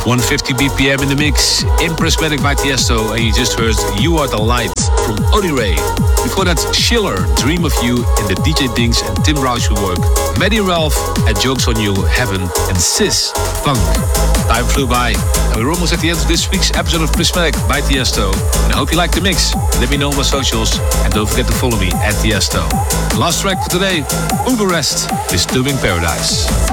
150 BPM in the mix, Prismatic by Tiesto, and you just heard You Are the Light from Oli Ray. Before that, Schiller, Dream of You in the DJ Dinks and Tim Roush work. Maddie Ralph and Jokes on You, Heaven, and Sis, Funk. Time flew by, and we're almost at the end of this week's episode of Prismatic by Tiesto. And I hope you liked the mix. Let me know on my socials, and don't forget to follow me at Tiesto. Last track for today, Uber Rest, Disturbing Paradise.